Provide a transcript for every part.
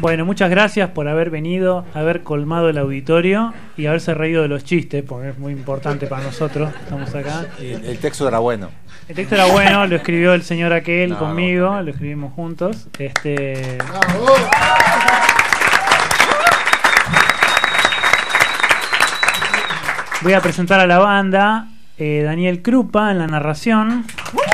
Bueno, muchas gracias por haber venido, haber colmado el auditorio y haberse reído de los chistes, porque es muy importante para nosotros. Estamos acá. El texto era bueno. El texto era bueno, lo escribió el señor aquel conmigo, lo escribimos juntos. Voy a presentar a la banda. Daniel Krupa en la narración.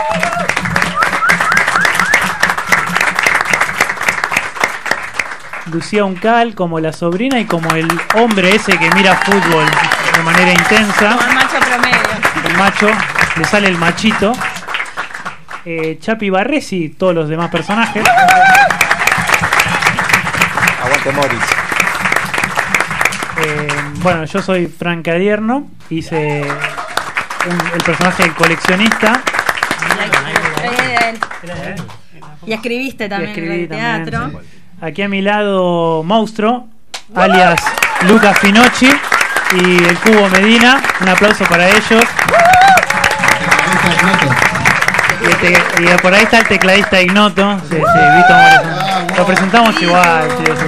Lucía Uncal como la sobrina y como el hombre ese que mira fútbol de manera intensa. Como el macho promedio. El macho, le sale el machito. Chapi Barresi y todos los demás personajes. Aguante Morris. Bueno, yo soy Frank Adierno. Hice el personaje del coleccionista. Y escribiste también en el teatro. Sí. Aquí a mi lado, Monstruo, alias Lucas Finocchi y el Cubo Medina. Un aplauso para ellos. Y por ahí está el tecladista Ignoto. Sí, Vito Moreno. Lo presentamos igual.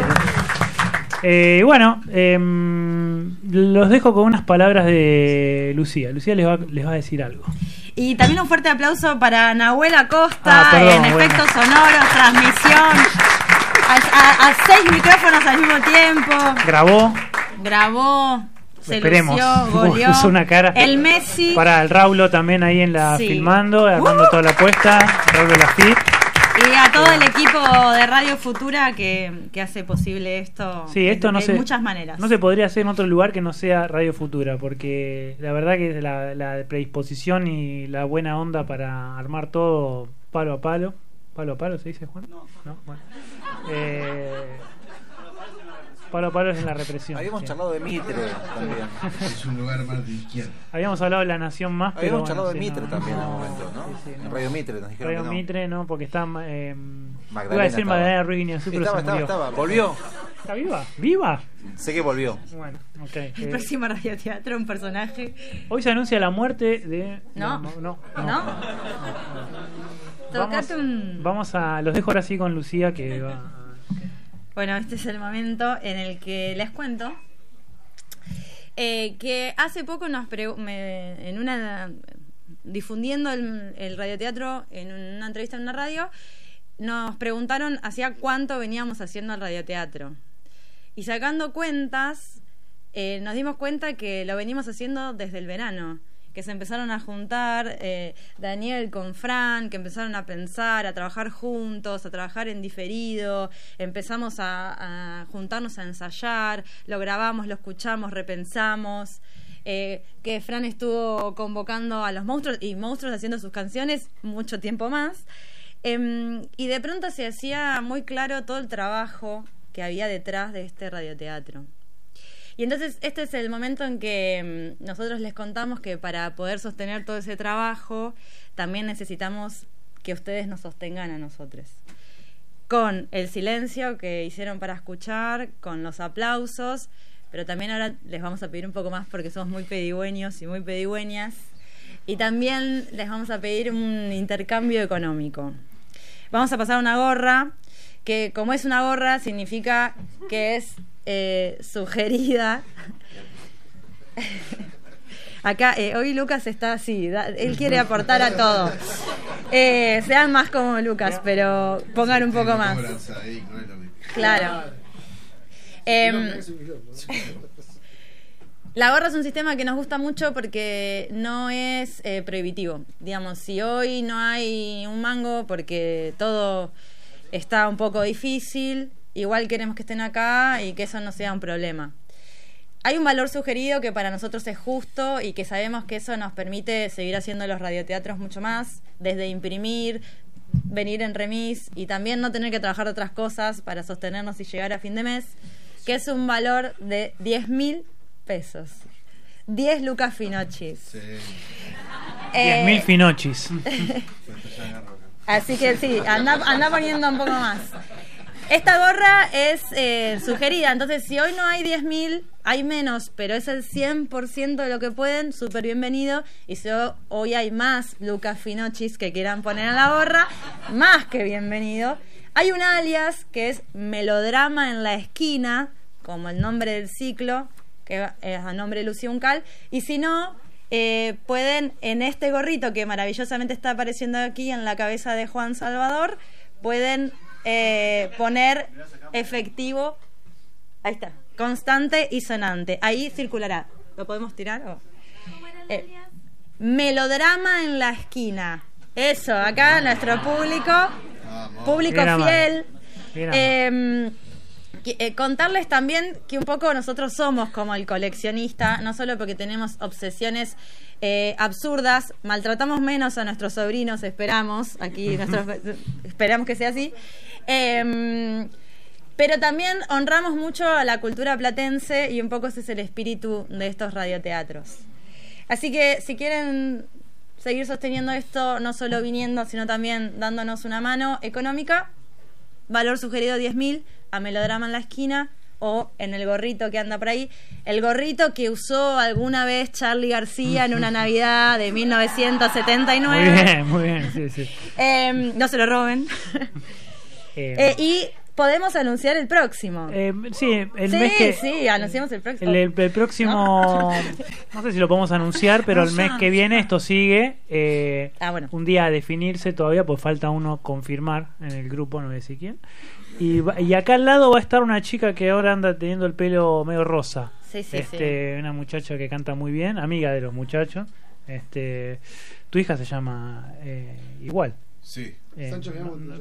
Bueno, los dejo con unas palabras de Lucía. Lucía les va a decir algo. Y también un fuerte aplauso para Nahuel Acosta en efectos sonoros, transmisión. A 6 micrófonos al mismo tiempo. Grabó. Se Esperemos. Lució, goleó. Puso una cara. El Messi. Para el Raulo también ahí en la filmando, armando toda la apuesta. Raulo Lafitte. Y a todo el equipo de Radio Futura que hace posible esto. Sí, esto de muchas maneras. No se podría hacer en otro lugar que no sea Radio Futura, porque la verdad que la predisposición y la buena onda para armar todo palo a palo. ¿Palo a palo se dice, Juan? No. Bueno. Palo a palo es en la represión. Habíamos charlado de Mitre también. Es un lugar más de izquierda. Habíamos hablado de La Nación Más, pero habíamos charlado de Mitre también en un momento, ¿no? En Radio Mitre nos dijeron Radio que no. Mitre no, porque está iba Magdalena a decir Magdalena Ruiz Guiñazú, pero se murió. Estaba. ¿Volvió? ¿Está viva? ¿Viva? Sé que volvió. Bueno, ok. El próximo radioteatro, un personaje. Hoy se anuncia la muerte de... No. Vamos a... Los dejo ahora sí con Lucía, que va... Bueno, este es el momento en el que les cuento que hace poco difundiendo el radioteatro en una entrevista en una radio, nos preguntaron hacía cuánto veníamos haciendo el radioteatro. Y sacando cuentas, nos dimos cuenta que lo venimos haciendo desde el verano, que se empezaron a juntar Daniel con Fran, que empezaron a pensar, a trabajar juntos, a trabajar en diferido, empezamos a juntarnos a ensayar, lo grabamos, lo escuchamos, repensamos, que Fran estuvo convocando a los monstruos y monstruos haciendo sus canciones mucho tiempo más, y de pronto se hacía muy claro todo el trabajo que había detrás de este radioteatro. Y entonces este es el momento en que nosotros les contamos que para poder sostener todo ese trabajo también necesitamos que ustedes nos sostengan a nosotros. Con el silencio que hicieron para escuchar, con los aplausos, pero también ahora les vamos a pedir un poco más porque somos muy pedigüeños y muy pedigüeñas. Y también les vamos a pedir un intercambio económico. Vamos a pasar una gorra, que como es una gorra significa que es... sugerida. Acá hoy Lucas está así, él quiere aportar a todo. Sean más como Lucas, pero pongan un poco más. Claro. La gorra es un sistema que nos gusta mucho porque no es prohibitivo. Digamos, si hoy no hay un mango porque todo está un poco difícil, igual queremos que estén acá y que eso no sea un problema. Hay un valor sugerido que para nosotros es justo y que sabemos que eso nos permite seguir haciendo los radioteatros mucho más, desde imprimir, venir en remis y también no tener que trabajar de otras cosas para sostenernos y llegar a fin de mes, que es un valor de 10.000 pesos. 10 lucas Finocchis. Sí. 10.000 Finocchis. Así que sí, anda poniendo un poco más. Esta gorra es sugerida, entonces si hoy no hay 10.000, hay menos, pero es el 100% de lo que pueden, súper bienvenido. Y si hoy hay más Lucas Finocchis que quieran poner en la gorra, más que bienvenido. Hay un alias que es Melodrama en la Esquina, como el nombre del ciclo, que es a nombre de Lucía Uncal, y si no, pueden, en este gorrito que maravillosamente está apareciendo aquí en la cabeza de Juan Salvador, pueden poner efectivo, ahí está, constante y sonante, ahí circulará. ¿Lo podemos tirar? Melodrama en la Esquina. Eso, acá nuestro público fiel. Contarles también que un poco nosotros somos como el coleccionista, no solo porque tenemos obsesiones absurdas, maltratamos menos a nuestros sobrinos, esperamos que sea así, pero también honramos mucho a la cultura platense y un poco ese es el espíritu de estos radioteatros. Así que si quieren seguir sosteniendo esto, no solo viniendo, sino también dándonos una mano económica, valor sugerido 10.000 a Melodrama en la Esquina, o en el gorrito que anda por ahí, el gorrito que usó alguna vez Charly García en una Navidad de 1979. Muy bien, sí. No se lo roben. Y podemos anunciar el próximo. Sí, anunciamos el próximo. El próximo, no sé si lo podemos anunciar, pero el mes que viene esto sigue. Bueno. Un día a definirse todavía, pues falta uno confirmar en el grupo, no sé si quién. Y acá al lado va a estar una chica que ahora anda teniendo el pelo medio rosa. Sí. Una muchacha que canta muy bien, amiga de los muchachos. Tu hija se llama igual. Sí. Sancho Viamonte.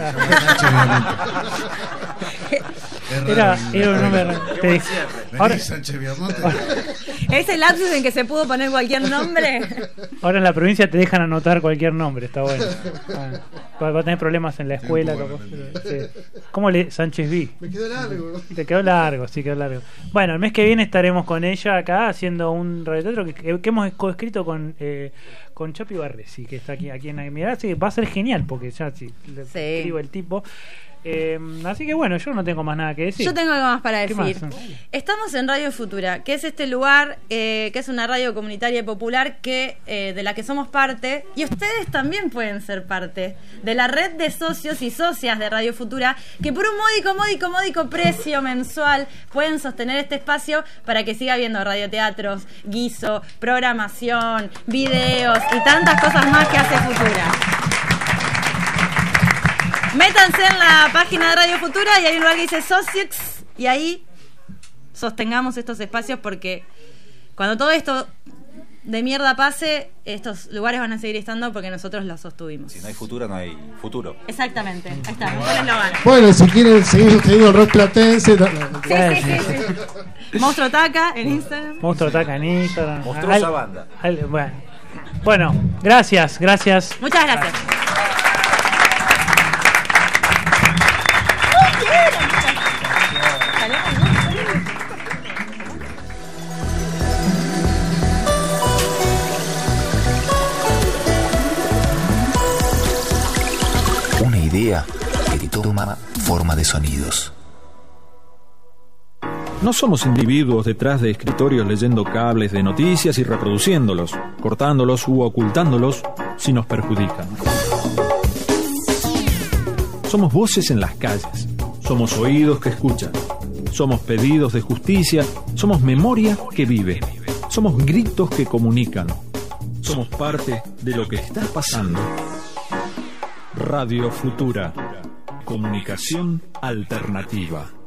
Era un nombre. Ahora Sánchez Viamonte. ¿Ese lapsus en que se pudo poner cualquier nombre? Ahora en la provincia te dejan anotar cualquier nombre, está bueno. Va a tener problemas en la escuela. ¿Cómo le Sánchez V? Me quedó largo. Te quedó largo, sí, quedó largo. Bueno, el mes que viene estaremos con ella acá haciendo un radioteatro que hemos coescrito con Chapi Barresi, que está aquí en la mirada, así que va a ser genial porque ya le escribo el tipo. Así que bueno, yo no tengo más nada que decir. Yo tengo algo más para decir. Más? Estamos en Radio Futura, que es este lugar que es una radio comunitaria y popular de la que somos parte, y ustedes también pueden ser parte de la red de socios y socias de Radio Futura, que por un módico precio mensual pueden sostener este espacio para que siga habiendo radioteatros, guiso, programación, videos y tantas cosas más que hace Futura. Métanse en la página de Radio Futura y hay un lugar que dice Socios, y ahí sostengamos estos espacios, porque cuando todo esto de mierda pase, estos lugares van a seguir estando porque nosotros los sostuvimos. Si no hay Futura, no hay futuro. Exactamente, ahí está, mejor eslogan. Bueno, si quieren seguir sosteniendo el rock platense, Sí. Monstruo Taca en Instagram. Monstruosa banda. Bueno, gracias. Muchas gracias. Una idea que toma forma de sonidos. No somos individuos detrás de escritorios leyendo cables de noticias y reproduciéndolos, cortándolos u ocultándolos si nos perjudican. Somos voces en las calles, somos oídos que escuchan, somos pedidos de justicia, somos memoria que vive, somos gritos que comunican, somos parte de lo que está pasando. Radio Futura, comunicación alternativa.